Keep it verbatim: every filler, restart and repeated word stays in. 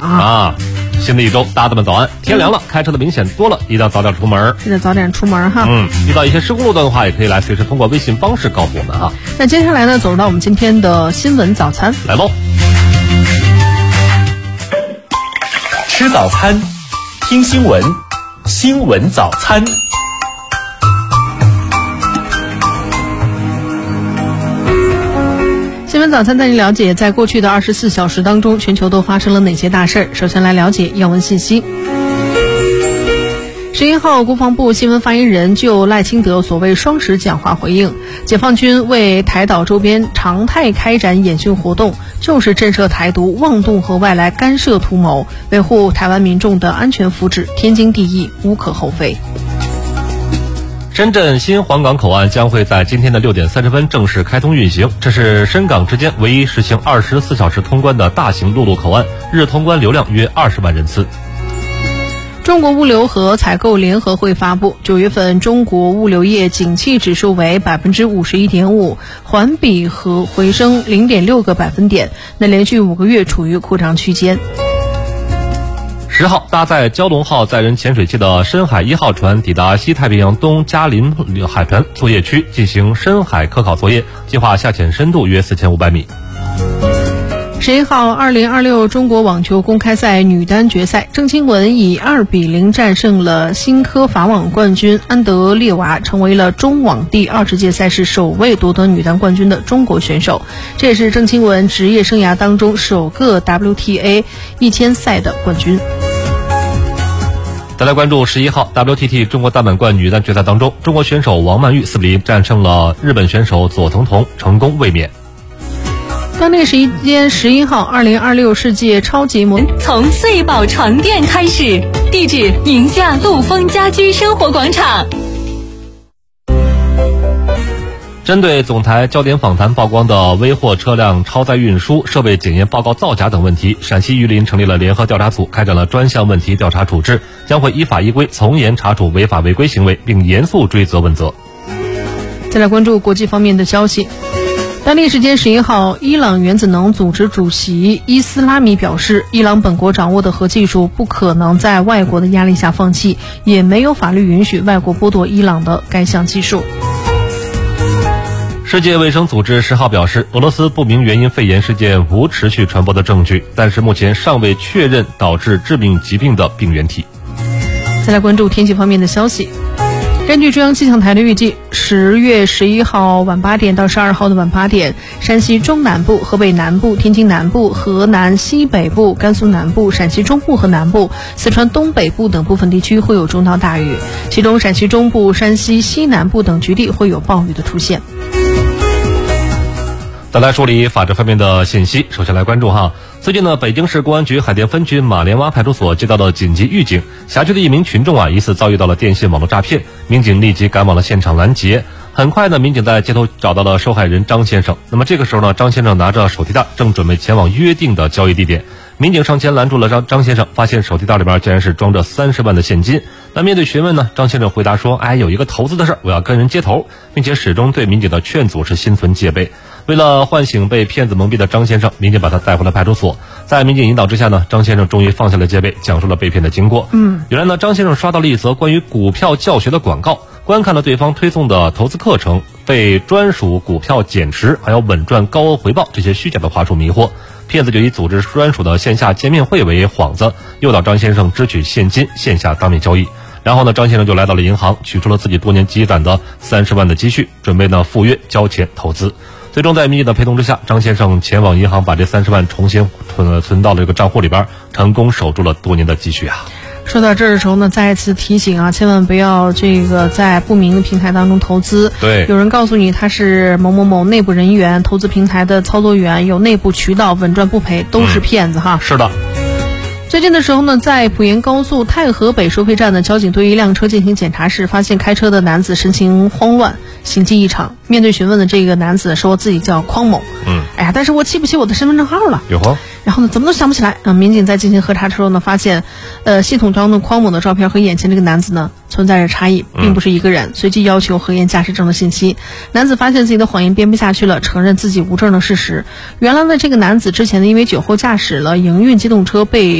啊！ 啊，新的一周，大家们早安！天凉了，开车的明显多了，一定要早点出门。 是的，早点出门哈。 嗯，遇到一些施工路段的话，也可以来随时通过微信方式告诉我们哈。 那接下来呢，走入到我们今天的新闻早餐， 来喽！ 吃早餐，听新闻，新闻早餐。 新闻早餐带您了解，在过去的二十四小时当中，全球都发生了哪些大事儿？首先来了解要闻信息。十一号，国防部新闻发言人就赖清德所谓双十讲话回应，解放军为台岛周边常态开展演训活动，就是震慑台独妄动和外来干涉图谋，维护台湾民众的安全福祉，天经地义，无可厚非。 深圳新黄港口岸将会在今天的六点三十分正式开通运行，这是深港之间唯一实行二十四小时通关的大型陆路口岸，日通关流量约二十万人次。 中国物流和采购联合会发布，九月份中国物流业景气指数为百分之五十一点五，环比和回升零点六个百分点，那连续五个月处于扩张区间。 十号，搭载蛟龙号载人潜水器的深海一号船抵达西太平洋东加林海豚作业区进行深海科考作业，计划下潜深度约四千五百米。 十一号，二零二六中国网球公开赛女单决赛，郑钦文以二比零战胜了新科法网冠军安德烈娃，成为了中网第二十届赛事首位夺得女单冠军的中国选手。这也是郑钦文职业生涯当中首个 W T A 一千赛的冠军。 再来关注十一号 W T T 中国大满贯女单决赛当中，中国选手王曼玉四比零战胜了日本选手佐藤瞳，成功卫冕。 当地时间十一号，二零二六世界超级模从穗宝床垫开始，地址宁夏陆丰家居生活广场。 针对总台焦点访谈曝光的危货车辆超载运输、设备检验报告造假等问题，陕西榆林成立了联合调查组，开展了专项问题调查处置，将会依法依规从严查处违法违规行为，并严肃追责问责。 再来关注国际方面的消息。当地时间十一号，伊朗原子能组织主席伊斯拉米表示，伊朗本国掌握的核技术不可能在外国的压力下放弃，也没有法律允许外国剥夺伊朗的该项技术。 世界卫生组织十号表示，俄罗斯不明原因肺炎事件无持续传播的证据，但是目前尚未确认导致致命疾病的病原体。 再来关注天气方面的消息。根据中央气象台的预计，十月十一号晚八点到十二号的晚八点，山西中南部、河北南部、天津南部、河南西北部、甘肃南部、陕西中部和南部、四川东北部等部分地区会有中到大雨，其中陕西中部、山西西南部等局地会有暴雨的出现。 再来梳理法治方面的信息，首先来关注哈。最近呢，北京市公安局海淀分局马连洼派出所接到了紧急预警，辖区的一名群众啊疑似遭遇到了电信网络诈骗，民警立即赶往了现场拦截。很快呢，民警在街头找到了受害人张先生。那么这个时候呢，张先生拿着手提袋，正准备前往约定的交易地点。民警上前拦住了张张先生，发现手提袋里边竟然是装着三十万的现金。那面对询问呢，张先生回答说：“哎，有一个投资的事儿，我要跟人接头，并且始终对民警的劝阻是心存戒备。”为了唤醒被骗子蒙蔽的张先生，民警把他带回了派出所。在民警引导之下呢，张先生终于放下了戒备，讲述了被骗的经过。嗯，原来呢，张先生刷到了一则关于股票教学的广告，观看了对方推送的投资课程，被专属股票减持还有稳赚高额回报这些虚假的话术迷惑。骗子就以组织专属的线下见面会为幌子，诱导张先生支取现金，线下当面交易。然后呢，张先生就来到了银行，取出了自己多年积攒的三十万的积蓄，准备呢赴约交钱投资。最终在民警的陪同之下，张先生前往银行把这三十万重新存存到了这个账户里边，成功守住了多年的积蓄啊。 说到这儿的时候呢，再次提醒啊，千万不要这个在不明的平台当中投资。 对， 有人告诉你他是某某某内部人员、投资平台的操作员，有内部渠道，稳赚不赔，都是骗子哈。 嗯、是的。 最近的时候呢，在普盐高速太河北收费站的交警对一辆车进行检查时，发现开车的男子神情慌乱，心悸异常。面对询问的这个男子说自己叫匡某，嗯，哎呀，但是我记不起我的身份证号了。 有吗？ 然后呢，怎么都想不起来。嗯，民警在进行核查的时候呢，发现，呃，系统当中的匡某的照片和眼前这个男子呢存在着差异，并不是一个人。嗯、随即要求核验驾驶证的信息。男子发现自己的谎言编不下去了，承认自己无证的事实。原来呢，这个男子之前呢因为酒后驾驶了营运机动车被